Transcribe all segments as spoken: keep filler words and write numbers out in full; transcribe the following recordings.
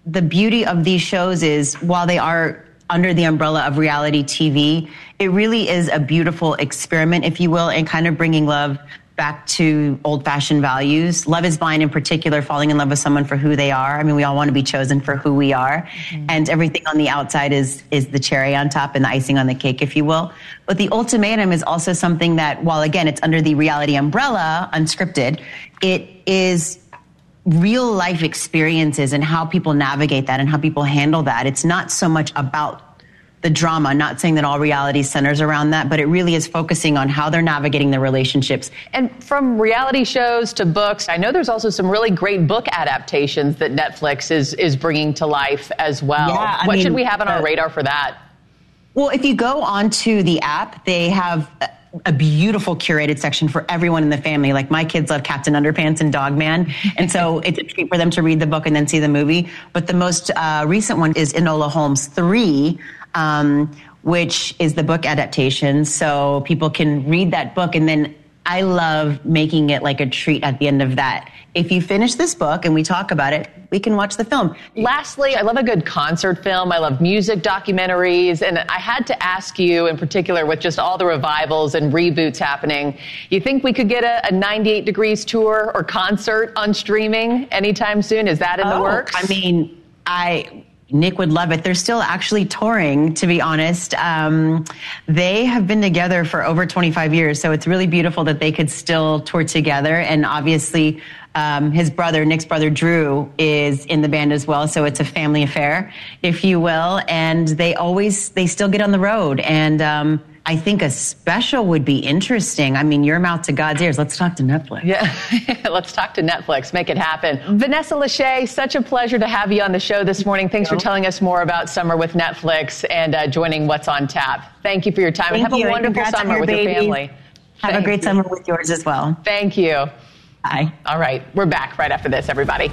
the beauty of these shows is while they are under the umbrella of reality T V, it really is a beautiful experiment, if you will, and kind of bringing love back to old-fashioned values. Love is Blind in particular, falling in love with someone for who they are. I mean, we all want to be chosen for who we are. Mm-hmm. And everything on the outside is is the cherry on top and the icing on the cake, if you will. But The Ultimatum is also something that, while again, it's under the reality umbrella, unscripted, it is real life experiences and how people navigate that and how people handle that. It's not so much about the drama, not saying that all reality centers around that, but it really is focusing on how they're navigating their relationships. And from reality shows to books, I know there's also some really great book adaptations that Netflix is is bringing to life as well. Yeah, I what mean, should we have on uh, our radar for that? Well, if you go onto the app, they have a beautiful curated section for everyone in the family. Like my kids love Captain Underpants and Dogman. And so it's a treat for them to read the book and then see the movie. But the most uh, recent one is Enola Holmes three, um, which is the book adaptation. So people can read that book. And then I love making it like a treat at the end of that. If you finish this book and we talk about it, we can watch the film. Lastly, I love a good concert film. I love music documentaries. And I had to ask you in particular, with just all the revivals and reboots happening, you think we could get a, a ninety-eight Degrees tour or concert on streaming anytime soon? Is that in oh, the works? I mean, I... Nick would love it. They're still actually touring, to be honest. Um, they have been together for over twenty-five years, so it's really beautiful that they could still tour together. And obviously, um, his brother, Nick's brother, Drew, is in the band as well, so it's a family affair, if you will. And they always, they still get on the road. And um, I think a special would be interesting. I mean, your mouth to God's ears. Let's talk to Netflix. Yeah, let's talk to Netflix. Make it happen. Vanessa Lachey, such a pleasure to have you on the show this morning. Thanks for telling us more about summer with Netflix and uh, joining What's on Tap. Thank you for your time. Thank and have you. a wonderful summer your with babies. your family. Have Thank a great you. summer with yours as well. Thank you. Bye. All right, we're back right after this, everybody.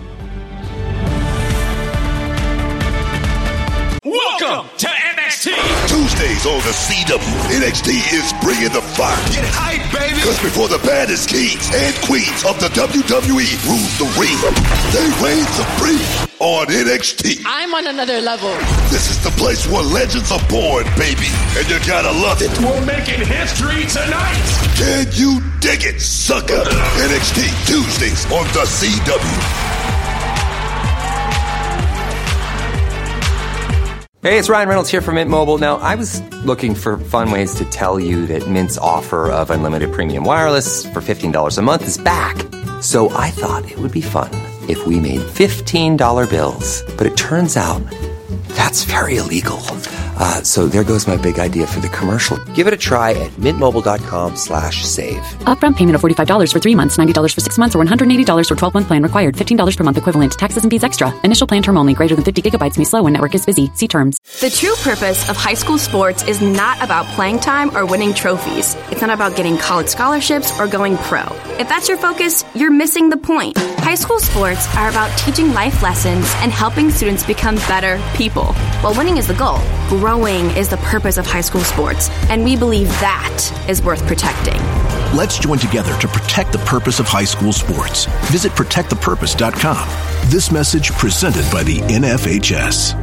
Welcome to N X T. Tuesdays on the C W, N X T is bringing the fire. Get hype, baby. Because before the baddest kings and queens of the W W E rule the ring, they reign supreme on N X T. I'm on another level. This is the place where legends are born, baby, and you gotta love it. We're making history tonight. Can you dig it, sucker? N X T Tuesdays on the C W. Hey, it's Ryan Reynolds here from Mint Mobile. Now, I was looking for fun ways to tell you that Mint's offer of unlimited premium wireless for fifteen dollars a month is back. So I thought it would be fun if we made fifteen dollar bills. But it turns out that's very illegal. Uh, so there goes my big idea for the commercial. Give it a try at mintmobile.com slash save. Upfront payment of forty-five dollars for three months, ninety dollars for six months, or one hundred eighty dollars for twelve-month plan required. fifteen dollars per month equivalent. Taxes and fees extra. Initial plan term only. Greater than fifty gigabytes may slow when network is busy. See terms. The true purpose of high school sports is not about playing time or winning trophies. It's not about getting college scholarships or going pro. If that's your focus, you're missing the point. High school sports are about teaching life lessons and helping students become better people. While winning is the goal, growing is the purpose of high school sports, and we believe that is worth protecting. Let's join together to protect the purpose of high school sports. Visit protect the purpose dot com. This message presented by the N F H S.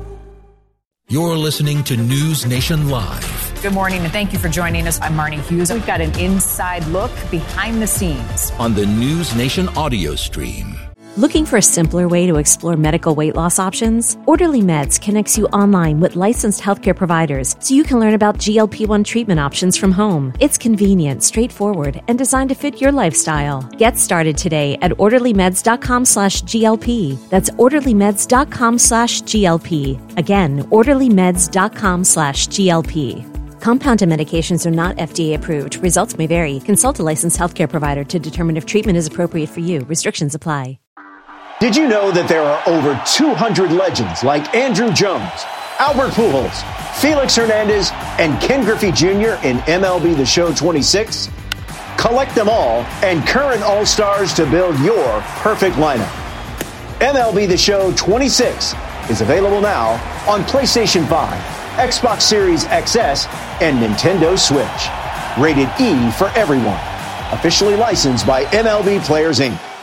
You're listening to News Nation Live. Good morning, and thank you for joining us. I'm Marnie Hughes. We've got an inside look behind the scenes on the News Nation audio stream. Looking for a simpler way to explore medical weight loss options? Orderly Meds connects you online with licensed healthcare providers so you can learn about G L P one treatment options from home. It's convenient, straightforward, and designed to fit your lifestyle. Get started today at orderlymeds.com slash GLP. That's orderlymeds.com slash GLP. Again, orderlymeds.com slash GLP. Compounded medications are not F D A approved. Results may vary. Consult a licensed healthcare provider to determine if treatment is appropriate for you. Restrictions apply. Did you know that there are over two hundred legends like Andrew Jones, Albert Pujols, Felix Hernandez, and Ken Griffey Junior in M L B The Show twenty-six? Collect them all and current All-Stars to build your perfect lineup. M L B The Show twenty-six is available now on PlayStation five, Xbox Series X S, and Nintendo Switch. Rated E for everyone. Officially licensed by M L B Players, Incorporated.